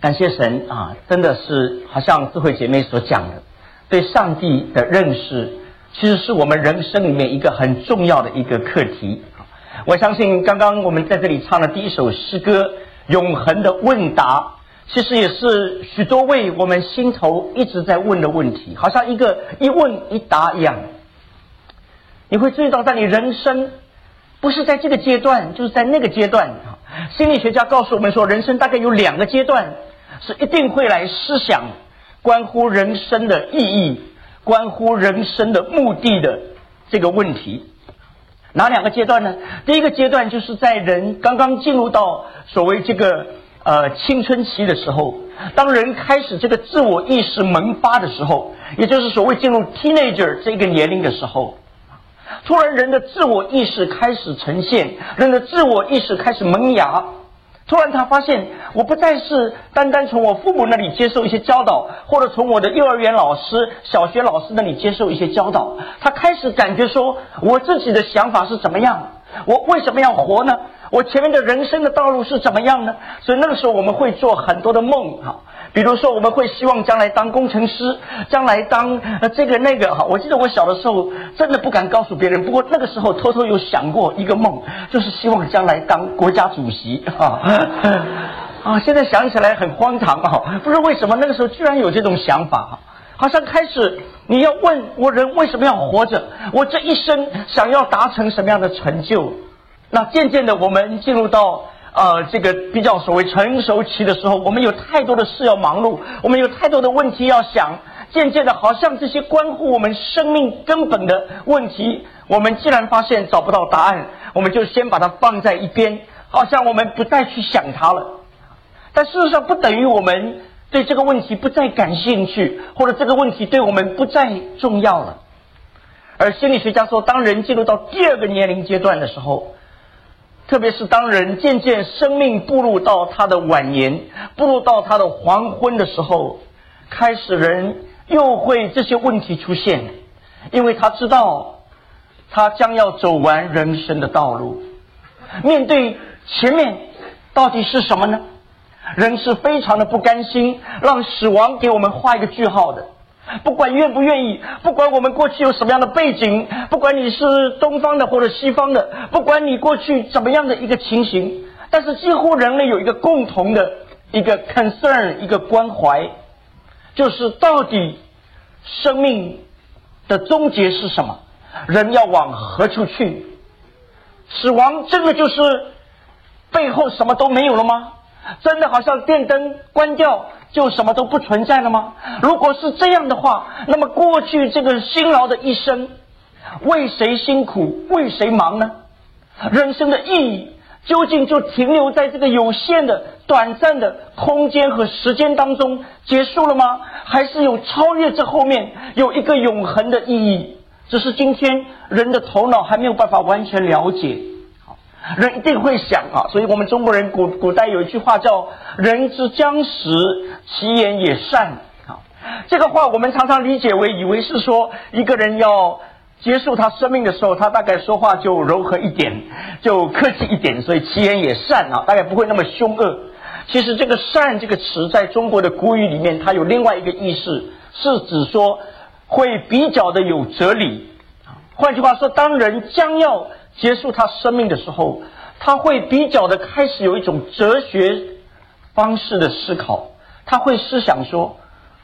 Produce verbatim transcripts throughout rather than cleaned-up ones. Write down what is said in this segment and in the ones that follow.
感谢神啊，真的是好像智慧姐妹所讲的，对上帝的认识其实是我们人生里面一个很重要的一个课题。我相信刚刚我们在这里唱的第一首诗歌永恒的问答，其实也是许多位我们心头一直在问的问题，好像一个一问一答一样。你会注意到在你人生不是在这个阶段就是在那个阶段，心理学家告诉我们说，人生大概有两个阶段是一定会来思想关乎人生的意义，关乎人生的目的的这个问题。哪两个阶段呢？第一个阶段就是在人刚刚进入到所谓这个呃青春期的时候，当人开始这个自我意识萌发的时候，也就是所谓进入 teenager 这个年龄的时候，突然人的自我意识开始呈现，人的自我意识开始萌芽。突然他发现，我不再是单单从我父母那里接受一些教导，或者从我的幼儿园老师、小学老师那里接受一些教导。他开始感觉说，我自己的想法是怎么样，我为什么要活呢？我前面的人生的道路是怎么样呢？所以那个时候我们会做很多的梦哈，比如说我们会希望将来当工程师，将来当呃这个那个哈。我记得我小的时候真的不敢告诉别人，不过那个时候偷偷有想过一个梦，就是希望将来当国家主席哈。啊，现在想起来很荒唐啊！不知道为什么那个时候居然有这种想法，好像开始你要问我人为什么要活着，我这一生想要达成什么样的成就。那渐渐的我们进入到呃这个比较所谓成熟期的时候，我们有太多的事要忙碌，我们有太多的问题要想，渐渐的好像这些关乎我们生命根本的问题，我们既然发现找不到答案，我们就先把它放在一边，好像我们不再去想它了。但事实上不等于我们对这个问题不再感兴趣，或者这个问题对我们不再重要了。而心理学家说，当人进入到第二个年龄阶段的时候，特别是当人渐渐生命步入到他的晚年，步入到他的黄昏的时候，开始人又会这些问题出现，因为他知道他将要走完人生的道路，面对前面到底是什么呢？人是非常的不甘心让死亡给我们画一个句号的，不管愿不愿意，不管我们过去有什么样的背景，不管你是东方的或者西方的，不管你过去怎么样的一个情形，但是几乎人类有一个共同的一个 concern， 一个关怀，就是到底生命的终结是什么，人要往何处去？死亡真的就是背后什么都没有了吗？真的好像电灯关掉就什么都不存在了吗？如果是这样的话，那么过去这个辛劳的一生，为谁辛苦为谁忙呢？人生的意义究竟就停留在这个有限的短暂的空间和时间当中结束了吗？还是有超越这后面有一个永恒的意义？只是今天人的头脑还没有办法完全了解。人一定会想啊，所以我们中国人古古代有一句话叫人之将死，其言也善啊。这个话我们常常理解为以为是说一个人要结束他生命的时候，他大概说话就柔和一点，就客气一点，所以其言也善啊，大概不会那么凶恶。其实这个善这个词在中国的古语里面，它有另外一个意思，是指说会比较的有哲理。换句话说，当人将要结束他生命的时候，他会比较的开始有一种哲学方式的思考，他会思想说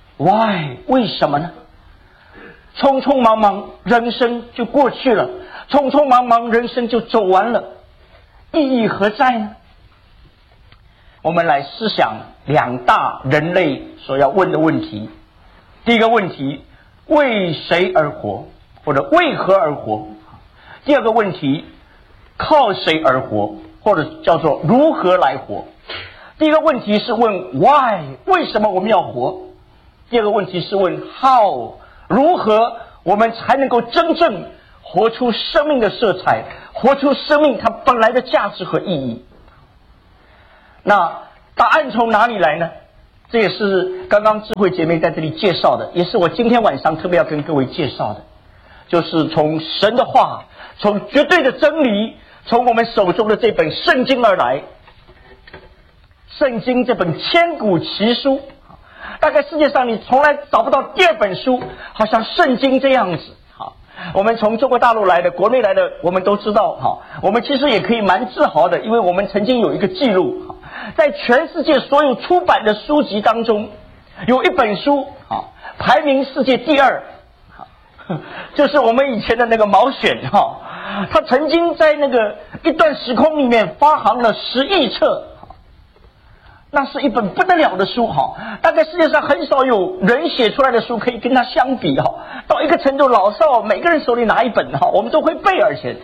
why 为什么呢？匆匆忙忙人生就过去了，匆匆忙忙人生就走完了，意义何在呢？我们来思想两大人类所要问的问题。第一个问题，为谁而活，或者为何而活？第二个问题，靠谁而活，或者叫做如何来活。第一个问题是问 why 为什么我们要活，第二个问题是问 how 如何我们才能够真正活出生命的色彩，活出生命它本来的价值和意义。那答案从哪里来呢？这也是刚刚智慧姐妹在这里介绍的，也是我今天晚上特别要跟各位介绍的，就是从神的话，从绝对的真理，从我们手中的这本圣经而来。 圣经这本千古奇书，大概世界上你从来找不到第二本书好像圣经这样子。好，我们从中国大陆来的，国内来的，我们都知道，好，我们其实也可以蛮自豪的，因为我们曾经有一个记录，在全世界所有出版的书籍当中，有一本书，好，排名世界第二，就是我们以前的那个毛选，哈，他曾经在那个一段时空里面发行了十亿册。那是一本不得了的书哈，大概世界上很少有人写出来的书可以跟它相比哈。到一个程度，老少每个人手里拿一本哈，我们都会背，而且。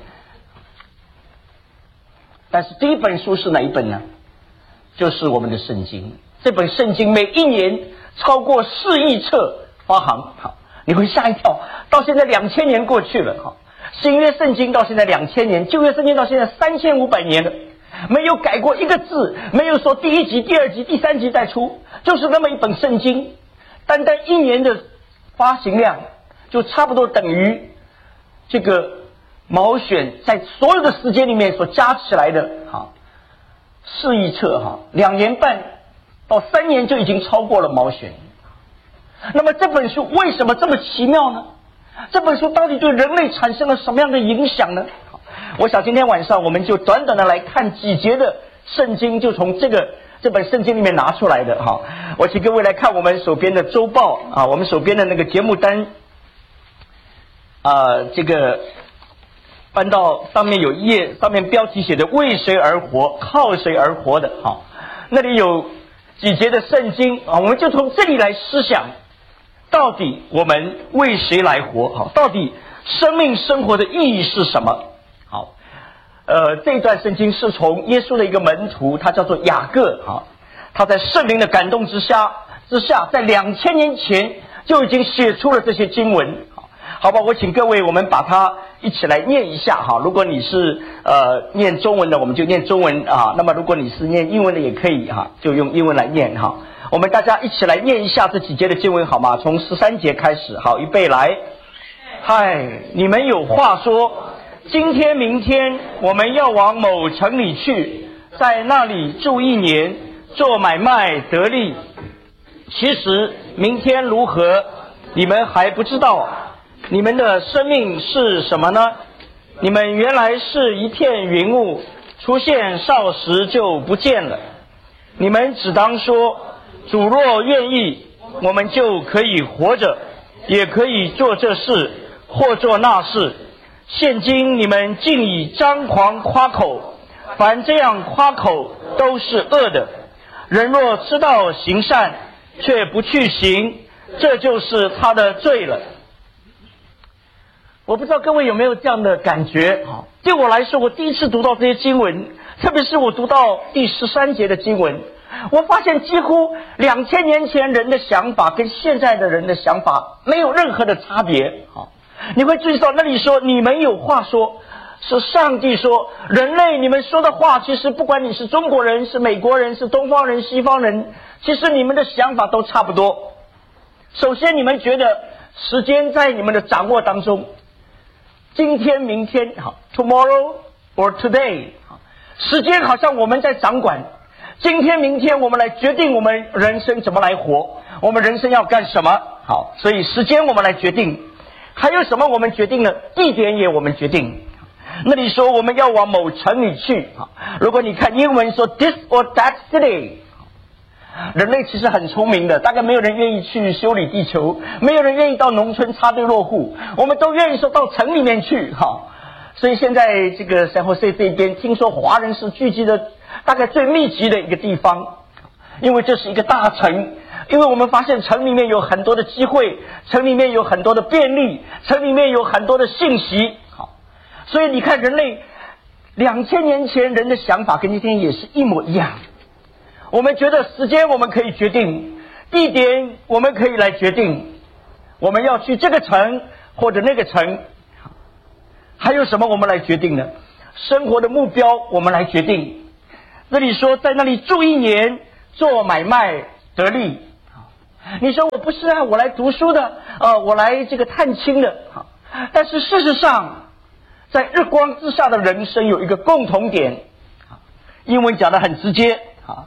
但是第一本书是哪一本呢？就是我们的圣经。这本圣经每一年超过四亿册发行，好，你会吓一跳。到现在两千年过去了哈，新约圣经到现在两千年，旧约圣经到现在三千五百年了。没有改过一个字，没有说第一集、第二集、第三集再出，就是那么一本圣经，单单一年的发行量就差不多等于这个毛选在所有的时间里面所加起来的哈四亿册哈，两年半到三年就已经超过了毛选。那么这本书为什么这么奇妙呢？这本书到底对人类产生了什么样的影响呢？我想今天晚上我们就短短的来看几节的圣经，就从这个这本圣经里面拿出来的哈。我请各位来看我们手边的周报啊，我们手边的那个节目单啊，这个翻到上面有一页，上面标题写的为谁而活，靠谁而活的哈，那里有几节的圣经啊，我们就从这里来思想，到底我们为谁来活？好，到底生命生活的意义是什么？好，呃，这段圣经是从耶稣的一个门徒，他叫做雅各啊，他在圣灵的感动之下之下，在两千年前就已经写出了这些经文。好吧，我请各位我们把它一起来念一下哈。如果你是呃念中文的，我们就念中文啊；那么如果你是念英文的也可以哈，就用英文来念哈。我们大家一起来念一下这几节的经文好吗？从十三节开始，好，预备来。嗨，你们有话说。今天明天我们要往某城里去，在那里住一年，做买卖得利。其实明天如何，你们还不知道。你们的生命是什么呢？你们原来是一片云雾，出现少时就不见了。你们只当说，主若愿意，我们就可以活着，也可以做这事或做那事。现今你们竟以张狂夸口，凡这样夸口都是恶的。人若知道行善，却不去行，这就是他的罪了。我不知道各位有没有这样的感觉？对我来说，我第一次读到这些经文，特别是我读到第十三节的经文，我发现几乎两千年前人的想法跟现在的人的想法没有任何的差别。你会注意到那里说你们有话说，是上帝说，人类你们说的话，其实不管你是中国人，是美国人，是东方人，西方人，其实你们的想法都差不多。首先你们觉得时间在你们的掌握当中，今天明天好 tomorrow or today， 时间好像我们在掌管，今天明天我们来决定我们人生怎么来活，我们人生要干什么。好，所以时间我们来决定。还有什么我们决定了？地点也我们决定。那里说我们要往某城里去，如果你看英文说 this or that city， 人类其实很聪明的，大概没有人愿意去修理地球，没有人愿意到农村插队落户，我们都愿意说到城里面去哈。所以现在这个San Jose这边，听说华人是聚集的大概最密集的一个地方，因为这是一个大城。因为我们发现城里面有很多的机会，城里面有很多的便利，城里面有很多的信息。好，所以你看人类两千年前人的想法跟今天也是一模一样。我们觉得时间我们可以决定，地点我们可以来决定，我们要去这个城或者那个城。还有什么我们来决定呢？生活的目标我们来决定。这里说在那里住一年，做买卖得利。你说我不是啊，我来读书的，呃，我来这个探亲的。但是事实上，在日光之下的人生有一个共同点，英文讲得很直接，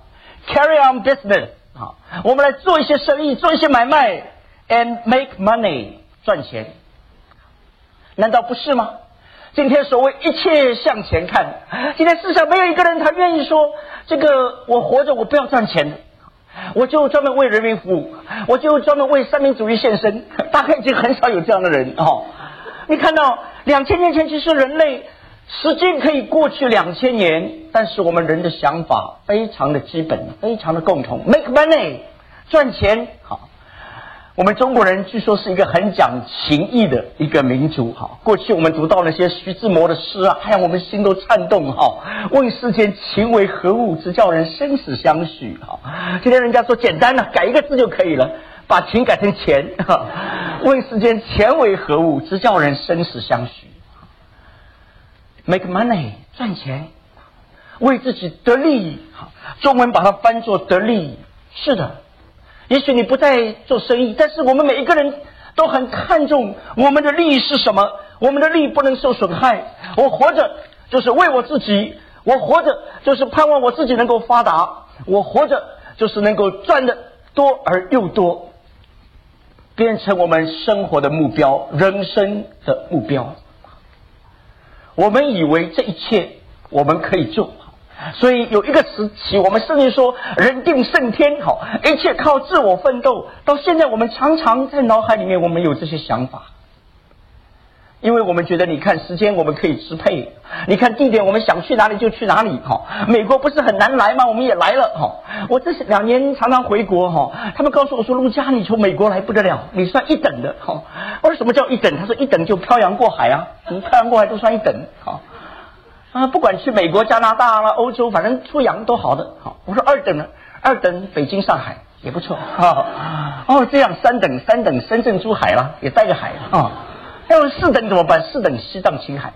carry on business， 好，我们来做一些生意，做一些买卖 ，and make money， 赚钱，难道不是吗？今天所谓一切向前看，今天世上没有一个人他愿意说，这个我活着我不要赚钱的，我就专门为人民服务，我就专门为三民主义献身，大概已经很少有这样的人哦。你看到两千年前，其实人类时间可以过去两千年，但是我们人的想法非常的基本，非常的共同 ，make money， 赚钱。好，我们中国人据说是一个很讲情义的一个民族。好，过去我们读到那些徐志摩的诗啊，让我们心都颤动。哈，问世间情为何物，直叫人生死相许。哈，今天人家说简单了，改一个字就可以了，把情改成钱。哈，问世间钱为何物，直叫人生死相许。make money， 赚钱，为自己得利益。中文把它翻作得利益。是的，也许你不再做生意，但是我们每一个人都很看重我们的利益是什么。我们的利益不能受损害。我活着就是为我自己，我活着就是盼望我自己能够发达，我活着就是能够赚得多而又多，变成我们生活的目标，人生的目标。我们以为这一切我们可以做，所以有一个时期我们甚至说人定胜天，好，一切靠自我奋斗。到现在我们常常在脑海里面我们有这些想法，因为我们觉得你看时间我们可以支配，你看地点我们想去哪里就去哪里。美国不是很难来吗？我们也来了。我这两年常常回国，他们告诉我说，陆家你从美国来不得了，你算一等的。我说什么叫一等？他说一等就漂洋过海啊，你漂洋过海都算一等。啊，不管去美国、加拿大啦、欧洲，反正出洋都好的。我说二等呢？二等北京、上海也不错。哦，这样三等，三等深圳、珠海啦，也带个海啊。要四等怎么办？四等西藏、青海。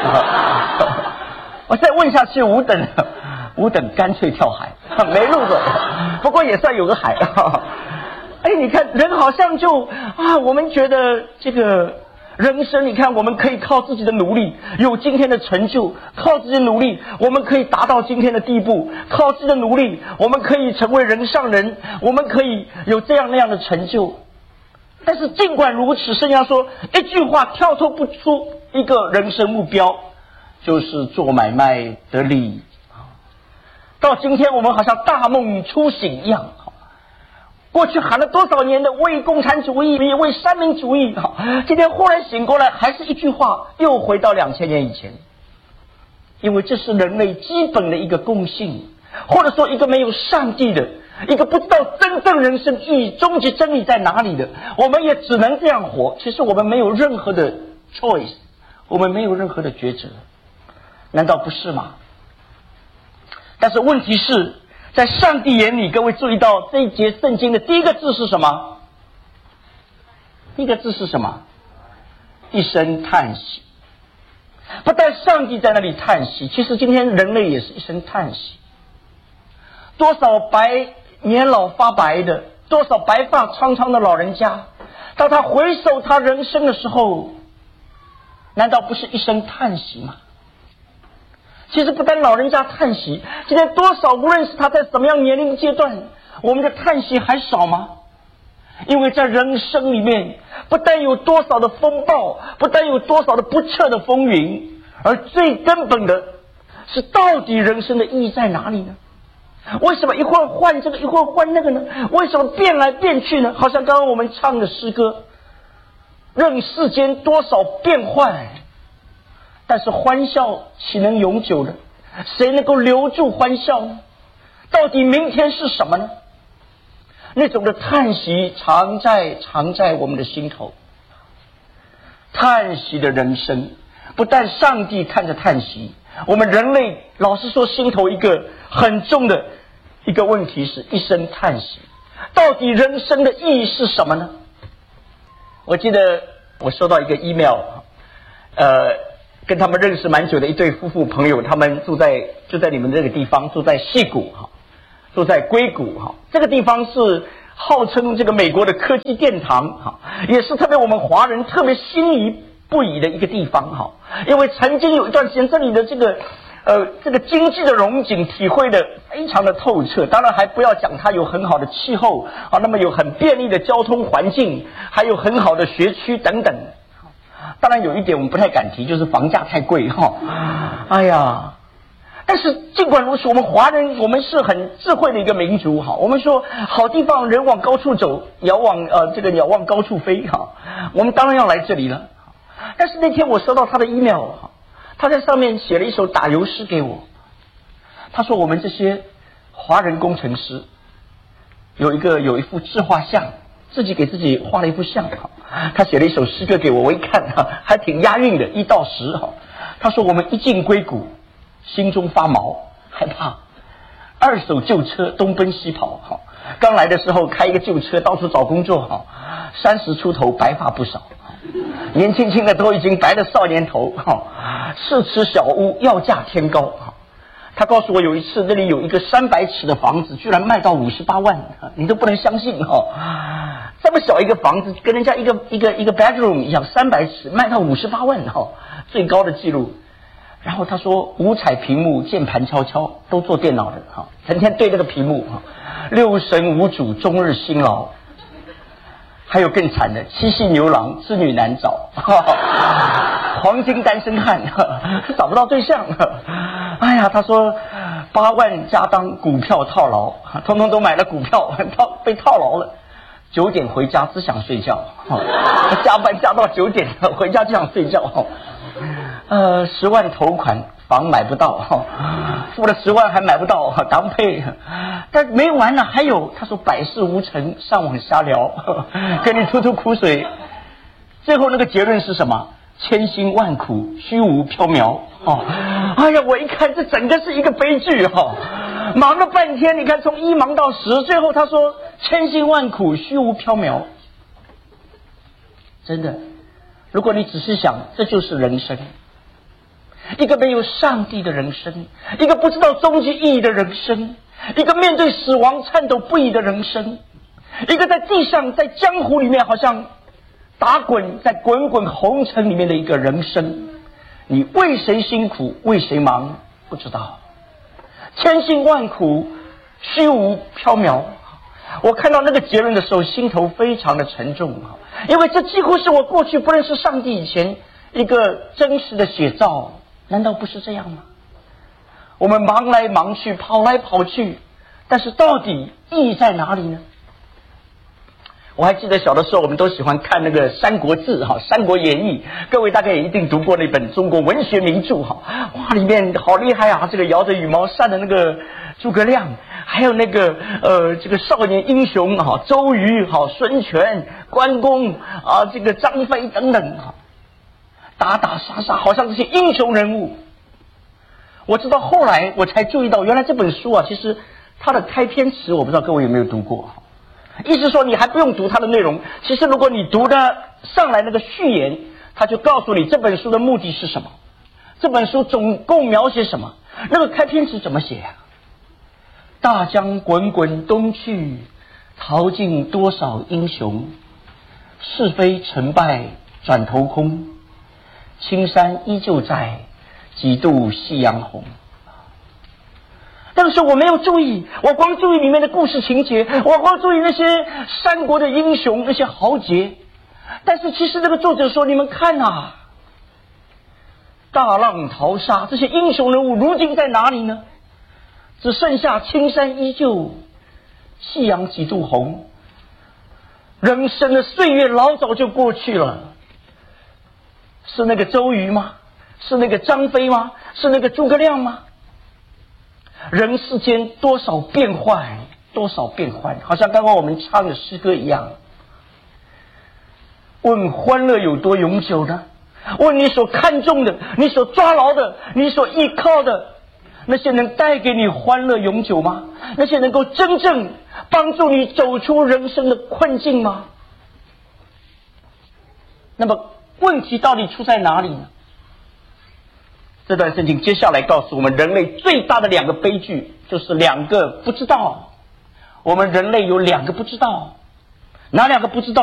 我再问下去五等，五等干脆跳海，没路走。不过也算有个海。哎，你看人好像就啊，我们觉得这个人生，你看我们可以靠自己的努力有今天的成就，靠自己的努力我们可以达到今天的地步，靠自己的努力我们可以成为人上人，我们可以有这样那样的成就。但是尽管如此，圣经说一句话跳脱不出一个人生目标，就是做买卖得利益。到今天我们好像大梦初醒一样，过去喊了多少年的为共产主义为三民主义，今天忽然醒过来，还是一句话又回到两千年以前。因为这是人类基本的一个共性，或者说一个没有上帝的，一个不知道真正人生意义终极真理在哪里的，我们也只能这样活。其实我们没有任何的 choice， 我们没有任何的抉择，难道不是吗？但是问题是在上帝眼里，各位注意到这一节圣经的第一个字是什么？第一个字是什么？一声叹息。不但上帝在那里叹息，其实今天人类也是一声叹息。多少白年老发白的，多少白发苍苍的老人家，当他回首他人生的时候，难道不是一声叹息吗？其实不但老人家叹息，今天多少无论是他在什么样年龄阶段，我们的叹息还少吗？因为在人生里面，不但有多少的风暴，不但有多少的不测的风云，而最根本的是，到底人生的意义在哪里呢？为什么一会儿换这个，一会儿换那个呢？为什么变来变去呢？好像刚刚我们唱的诗歌，任世间多少变幻，但是欢笑岂能永久呢？谁能够留住欢笑呢？到底明天是什么呢？那种的叹息常在常在我们的心头。叹息的人生，不但上帝看着叹息，我们人类老实说心头一个很重的一个问题是一声叹息。到底人生的意义是什么呢？我记得我收到一个 email， 呃，跟他们认识蛮久的一对夫妇朋友，他们住在就在你们这个地方，住在矽谷哈，住在硅谷哈，这个地方是号称这个美国的科技殿堂哈，也是特别我们华人特别心仪不已的一个地方哈。因为曾经有一段时间，这里的这个呃，这个经济的荣景体会的非常的透彻。当然还不要讲它有很好的气候啊，那么有很便利的交通环境，还有很好的学区等等。当然有一点我们不太敢提，就是房价太贵哈。哎呀，但是尽管如此，我们华人我们是很智慧的一个民族哈。我们说好地方人往高处走，鸟往呃这个鸟往高处飞哈。我们当然要来这里了。但是那天我收到他的 email 哈，他在上面写了一首打油诗给我。他说我们这些华人工程师有一个有一幅自画像，自己给自己画了一幅像哈。他写了一首诗歌给我，我一看哈，还挺押韵的，一到十哈。他说我们一进硅谷，心中发毛害怕，二手旧车东奔西跑哈。刚来的时候开一个旧车到处找工作哈，三十出头白发不少，年轻轻的都已经白了少年头哈。四尺小屋要价天高哈。他告诉我有一次那里有一个三百尺的房子居然卖到五十八万，你都不能相信哈。这么小一个房子跟人家一个一个一个 bedroom 一样，三百尺卖到五十八万哈，最高的记录。然后他说五彩屏幕键盘敲敲都做电脑的哈，成天对这个屏幕哈，六神无主终日辛劳。还有更惨的，七夕牛郎织女难找，黄金单身汉找不到对象。哎呀，他说八万加当股票套牢，通通都买了股票，套被套牢了。九点回家只想睡觉，加班加到九点，回家就想睡觉。呃，十万头款房买不到，付了十万还买不到当配。但没完了，还有他说百事无成，上网瞎聊，跟你吐吐苦水。最后那个结论是什么？千辛万苦，虚无缥缈。哦，哎呀，我一看这整个是一个悲剧哈、哦，忙了半天，你看从一忙到十，最后他说千辛万苦，虚无缥缈。真的，如果你只是想，这就是人生。一个没有上帝的人生，一个不知道终极意义的人生，一个面对死亡颤抖不已的人生，一个在地上在江湖里面好像打滚在滚滚红尘里面的一个人生，你为谁辛苦为谁忙不知道，千辛万苦虚无缥缈。我看到那个结论的时候心头非常的沉重，因为这几乎是我过去不认识上帝以前一个真实的写照。难道不是这样吗？我们忙来忙去，跑来跑去，但是到底意义在哪里呢？我还记得小的时候我们都喜欢看那个三国志哈，三国演义，各位大概也一定读过那本中国文学名著哈。哇，里面好厉害啊，这个摇着羽毛扇的那个诸葛亮，还有那个呃这个少年英雄哈，周瑜哈，孙权、关公啊，这个张飞等等哈，打打杀杀，好像这些英雄人物。我直到后来我才注意到，原来这本书啊，其实它的开篇词我不知道各位有没有读过，意思说你还不用读它的内容，其实如果你读的上来那个序言，它就告诉你这本书的目的是什么，这本书总共描写什么。那个开篇词怎么写呀、啊？大江滚滚东去，淘尽多少英雄，是非成败转头空，青山依旧在，几度夕阳红。当时我没有注意，我光注意里面的故事情节，我光注意那些三国的英雄，那些豪杰。但是其实这个作者说，你们看啊，大浪淘沙，这些英雄人物如今在哪里呢？只剩下青山依旧，夕阳几度红。人生的岁月老早就过去了。是那个周瑜吗？是那个张飞吗？是那个诸葛亮吗？人世间多少变幻，多少变幻，好像刚刚我们唱的诗歌一样。问欢乐有多永久呢？问你所看重的，你所抓牢的，你所依靠的，那些能带给你欢乐永久吗？那些能够真正帮助你走出人生的困境吗？那么问题到底出在哪里呢？这段圣经接下来告诉我们，人类最大的两个悲剧就是两个不知道。我们人类有两个不知道，哪两个不知道？